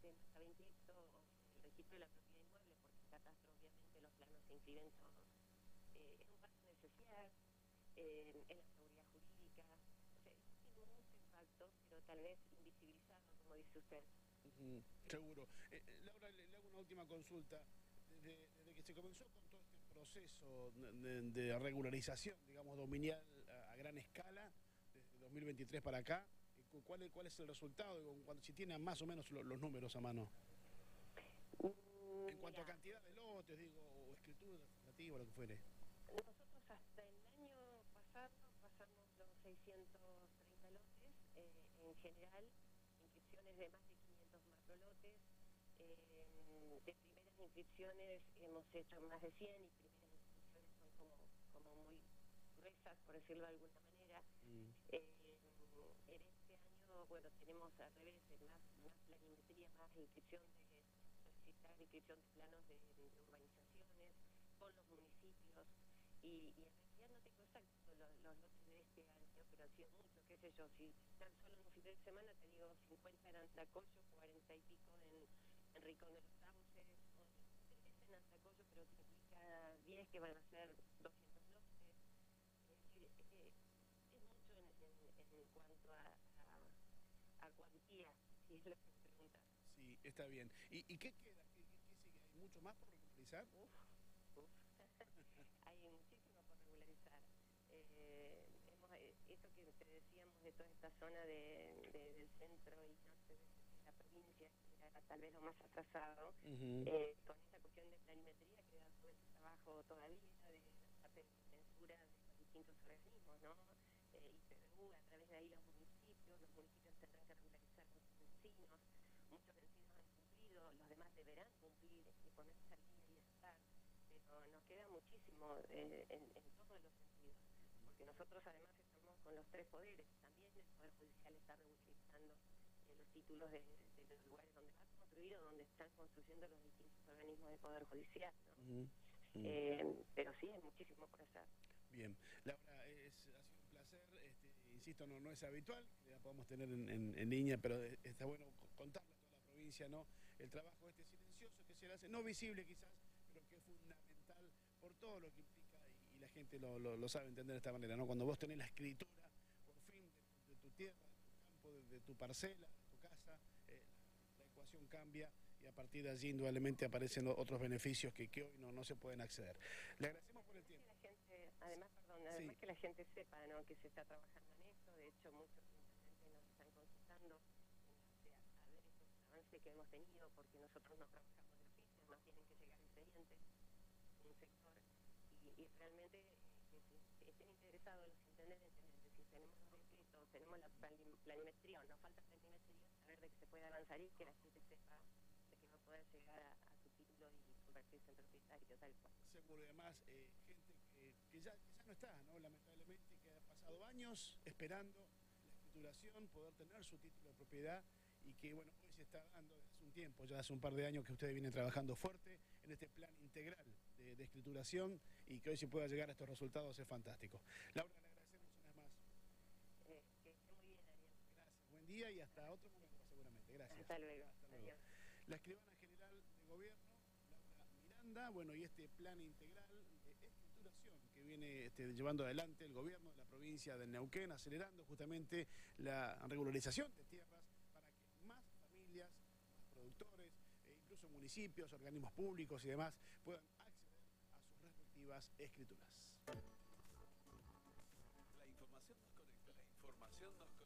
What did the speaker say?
esté más inquieto el registro de la propiedad inmueble, porque el catastro obviamente los planos se inscriben todos. Es un paso necesario en la seguridad jurídica. O sea, tiene mucho impacto, pero tal vez invisibilizado, como dice usted. Seguro. Laura, le hago una última consulta. Desde que se comenzó con todo este proceso de regularización, digamos, dominial a gran escala, desde 2023 para acá, ¿cuál es el resultado? Si tiene más o menos los números a mano. En cuanto a cantidad de lotes, digo, o escritura administrativa, lo que fuere. Nosotros hasta el año pasado pasamos los 630 lotes, en general, inscripciones de más de 500 macrolotes. De primeras inscripciones hemos hecho más de 100 y primeras inscripciones son como muy gruesas, por decirlo de alguna manera. En este año, bueno, tenemos al revés, más planimetría, más inscripción de solicitar inscripción de planos de urbanizaciones con los municipios. Y en realidad no tengo exacto los lotes de este año, pero han sido muchos, qué sé yo, si tan solo en un fin de semana te digo 50 en Antacoyo, 40 y pico en Rincón de los Sauces, 3 en Antacoyo, pero te implica 10 que van a ser 200 lotes. Es mucho en cuanto a cuantía, si es lo que me preguntas. Sí, está bien. ¿Y qué queda? ¿Qué sigue? ¿Hay mucho más por regularizar? Hay muchísimo por regularizar. Esto que te decíamos de toda esta zona del centro y norte de la provincia, que era tal vez lo más atrasado, con esta cuestión de planimetría queda todo el trabajo todavía de la parte de censura de los distintos organismos, ¿no? IPBU, a través de ahí los municipios tendrán que regularizar con sus vecinos. Muchos vecinos han cumplido, los demás deberán cumplir y ponerse al día y estar. Pero nos queda muchísimo en todos los sentidos, porque nosotros además estamos con los 3 poderes. También el Poder Judicial está regularizando los títulos de los lugares donde va a construir o donde están construyendo los distintos organismos del Poder Judicial, ¿no? Pero sí, hay muchísimo por hacer. Bien, Laura, ha sido un placer, insisto, no es habitual que la podamos tener en línea, pero está bueno contarle a toda la provincia, ¿no? El trabajo silencioso que se hace, no visible quizás, pero que es fundamental por todo lo que implica y la gente lo sabe entender de esta manera, ¿no? Cuando vos tenés la escritura, por fin, de tu tierra, de tu campo, de tu parcela, de tu casa, la ecuación cambia y a partir de allí indudablemente aparecen otros beneficios que hoy no se pueden acceder. Le agradecemos por el tiempo. Además, que la gente sepa, ¿no?, que se está trabajando en esto. De hecho, muchos intendentes nos están consultando a ver estos avances que hemos tenido, porque nosotros no trabajamos de oficio, nos tienen que llegar expedientes en un sector y realmente que estén interesados los intendentes en decir, tenemos los decretos, tenemos la planimetría o nos falta planimetría, saber de que se puede avanzar y que la gente sepa de que va a poder llegar a su título y convertirse en propietario, tal cual. Seguro, y además, gente que ya no está, ¿no? Lamentablemente, que ha pasado años esperando la escrituración, poder tener su título de propiedad y que, bueno, hoy se está dando desde hace un tiempo, ya hace un par de años que ustedes vienen trabajando fuerte en este plan integral de escrituración y que hoy se pueda llegar a estos resultados es fantástico. Laura, le agradecemos una vez más. Que esté muy bien, Ariel. Gracias, buen día y hasta otro momento seguramente. Gracias. Hasta luego. Hasta luego. Adiós. La escribana general de gobierno, Laura Miranda, bueno, y este plan integral de escrituración que viene llevando adelante el gobierno de la provincia de Neuquén, acelerando justamente la regularización de tierras para que más familias, más productores, incluso municipios, organismos públicos y demás puedan acceder a sus respectivas escrituras. La información nos conecta, la información nos